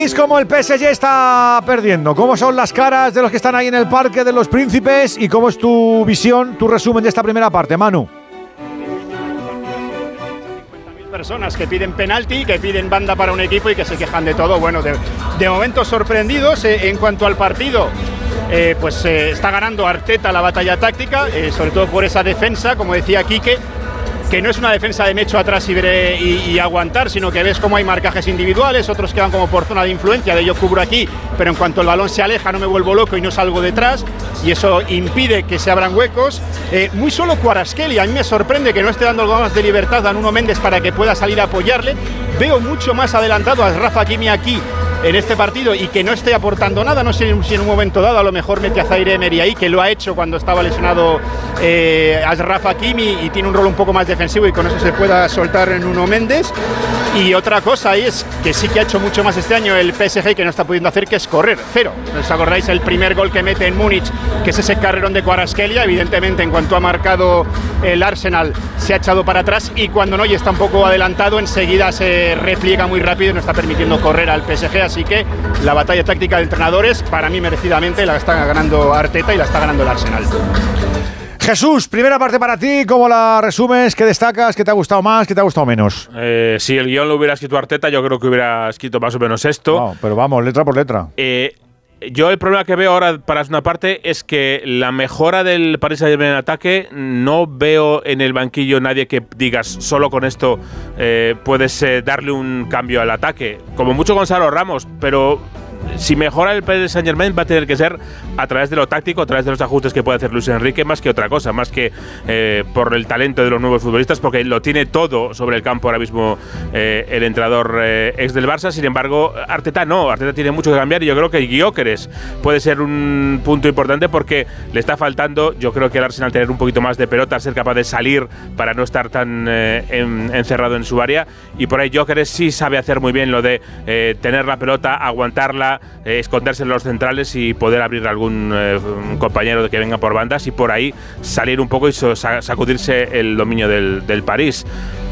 Como el PSG está perdiendo, cómo son las caras de los que están ahí en el Parque de los Príncipes y cómo es tu visión, tu resumen de esta primera parte, Manu. 50.000 personas que piden penalti, que piden banda para un equipo y que se quejan de todo. Bueno, de momento sorprendidos en cuanto al partido. Está ganando Arteta la batalla táctica, sobre todo por esa defensa, como decía Quique, que no es una defensa de me echo atrás y aguantar, sino que ves cómo hay marcajes individuales, otros que van como por zona de influencia, de yo cubro aquí, pero en cuanto el balón se aleja no me vuelvo loco y no salgo detrás, y eso impide que se abran huecos. Muy solo Kvaratskhelia, a mí me sorprende que no esté dando algo más de libertad a Nuno Méndez para que pueda salir a apoyarle. Veo mucho más adelantado a Achraf Hakimi aquí en este partido y que no esté aportando nada. No sé si en un momento dado a lo mejor mete a Zaire Emery ahí, que lo ha hecho cuando estaba lesionado Achraf Hakimi, y tiene un rol un poco más defensivo y con eso se pueda soltar en Nuno Méndez. Y otra cosa es que sí que ha hecho mucho más este año el PSG, que no está pudiendo hacer, que es correr. Cero. ¿Os acordáis el primer gol que mete en Múnich, que es ese carrerón de Kvaratskhelia? Evidentemente, en cuanto ha marcado el Arsenal, se ha echado para atrás, y cuando no y está un poco adelantado, enseguida se repliega muy rápido y no está permitiendo correr al PSG. Así que la batalla táctica de entrenadores, para mí merecidamente, la está ganando Arteta y la está ganando el Arsenal. Jesús, primera parte para ti, ¿cómo la resumes? ¿Qué destacas? ¿Qué te ha gustado más? ¿Qué te ha gustado menos? Si el guión lo hubiera escrito Arteta, yo creo que hubiera escrito más o menos esto. No, pero vamos, letra por letra. Yo el problema que veo ahora para una parte es que la mejora del Paris Saint-Germain en ataque, no veo en el banquillo nadie que digas solo con esto puedes darle un cambio al ataque. Como mucho Gonzalo Ramos, pero si mejora el Paris Saint-Germain va a tener que ser a través de lo táctico, a través de los ajustes que puede hacer Luis Enrique, más que otra cosa, más que por el talento de los nuevos futbolistas, porque lo tiene todo sobre el campo ahora mismo el entrenador ex del Barça. Sin embargo, Arteta no, Arteta tiene mucho que cambiar, y yo creo que Gyökeres puede ser un punto importante, porque le está faltando, yo creo que al Arsenal, tener un poquito más de pelota, ser capaz de salir para no estar tan encerrado en su área, y por ahí Gyökeres sí sabe hacer muy bien lo de tener la pelota, aguantarla, esconderse en los centrales y poder abrir a algún compañero que venga por bandas, y por ahí salir un poco y sacudirse el dominio del París.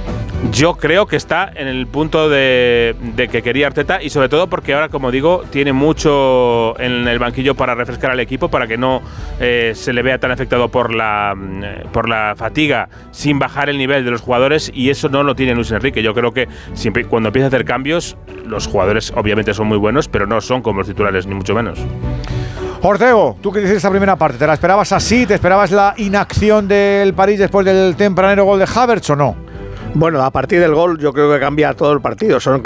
Yo creo que está en el punto de que quería Arteta, y sobre todo porque ahora, como digo, tiene mucho en el banquillo para refrescar al equipo, para que no se le vea tan afectado por la fatiga, sin bajar el nivel de los jugadores, y eso no lo tiene Luis Enrique. Yo creo que siempre cuando empieza a hacer cambios, los jugadores obviamente son muy buenos, pero no son como los titulares, ni mucho menos. Ortego, ¿tú qué dices de esta primera parte? ¿Te la esperabas así? ¿Te esperabas la inacción del París después del tempranero gol de Havertz o no? Bueno, a partir del gol yo creo que cambia todo el partido. Son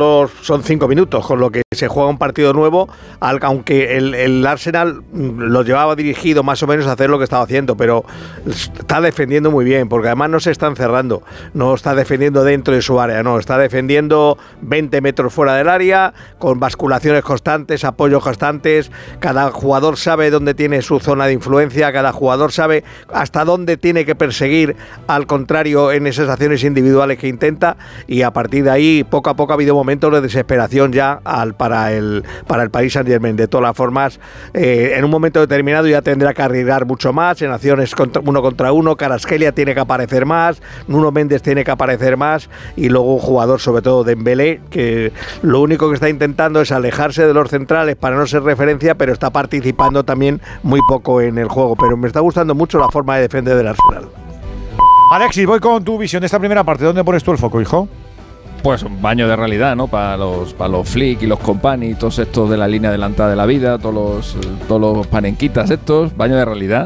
5 minutos, con lo que se juega un partido nuevo, aunque el Arsenal lo llevaba dirigido más o menos a hacer lo que estaba haciendo, pero está defendiendo muy bien, porque además no se está encerrando, no está defendiendo dentro de su área, no, está defendiendo 20 metros fuera del área, con basculaciones constantes, apoyos constantes. Cada jugador sabe dónde tiene su zona de influencia, cada jugador sabe hasta dónde tiene que perseguir al contrario en esas acciones individuales que intenta, y a partir de ahí poco a poco ha habido momentos de desesperación ya para el Paris Saint-Germain. De todas las formas, en un momento determinado ya tendrá que arriesgar mucho más en acciones uno contra uno. Kvaratskhelia tiene que aparecer más, Nuno Méndez tiene que aparecer más, y luego un jugador, sobre todo Dembélé, que lo único que está intentando es alejarse de los centrales para no ser referencia, pero está participando también muy poco en el juego. Pero me está gustando mucho la forma de defender del Arsenal. Alexis, voy con tu visión de esta primera parte. ¿Dónde pones tú el foco, hijo? Pues un baño de realidad, ¿no? Para los Flick y los company, todos estos de la línea adelantada de la vida, todos los panenquitas estos, baño de realidad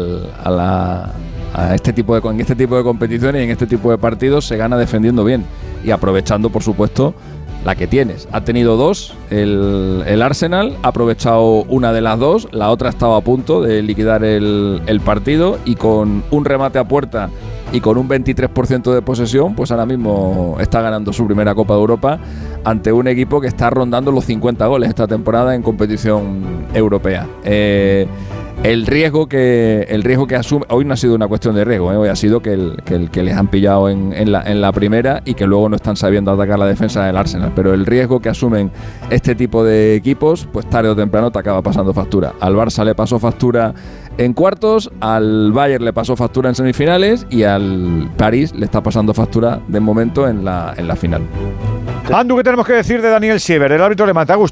en este tipo de competiciones y en este tipo de partidos se gana defendiendo bien y aprovechando, por supuesto, la que tienes. Ha tenido dos, el Arsenal ha aprovechado una de las dos, la otra estaba a punto de liquidar el partido, y con un remate a puerta y con un 23% de posesión, pues ahora mismo está ganando su primera Copa de Europa ante un equipo que está rondando los 50 goles esta temporada en competición europea. El riesgo que asume, hoy no ha sido una cuestión de riesgo, hoy ha sido que les han pillado en la primera y que luego no están sabiendo atacar la defensa del Arsenal, pero el riesgo que asumen este tipo de equipos, pues tarde o temprano te acaba pasando factura. Al Barça le pasó factura en cuartos, al Bayern le pasó factura en semifinales y al París le está pasando factura de momento en la final. Andu, ¿qué tenemos que decir de Daniel Siever, el árbitro alemán? ¿Te ha gustado?